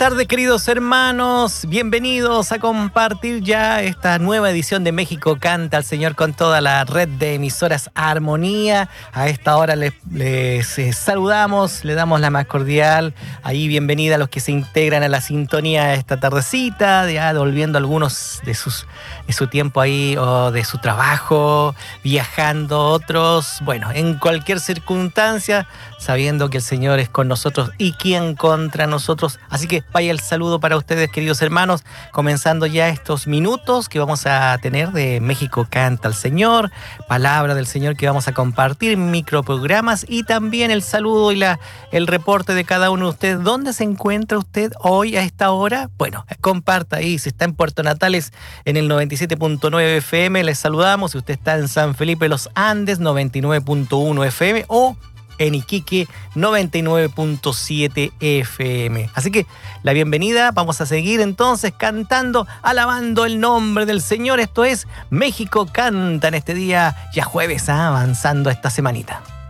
tardes, queridos hermanos. Bienvenidos a compartir ya esta nueva edición de México Canta al Señor con toda la red de emisoras Armonía. A esta hora les saludamos, le damos la más cordial. Ahí bienvenida a los que se integran a la sintonía esta tardecita, ya volviendo algunos de su tiempo ahí o de su trabajo, viajando otros. Bueno, en cualquier circunstancia, sabiendo que el Señor es con nosotros y quien contra nosotros. Así que vaya el saludo para ustedes, queridos hermanos, comenzando ya estos minutos que vamos a tener de México Canta al Señor, palabra del Señor que vamos a compartir, microprogramas y también el saludo y el reporte de cada uno de ustedes. ¿Dónde se encuentra usted hoy a esta hora? Bueno, comparta ahí, si está en Puerto Natales en el 97.9 FM, les saludamos. Si usted está en San Felipe Los Andes, 99.1 FM o en Iquique, 99.7 FM. Así que la bienvenida, vamos a seguir entonces cantando, alabando el nombre del Señor. Esto es México Canta en este día, ya jueves, avanzando esta semanita.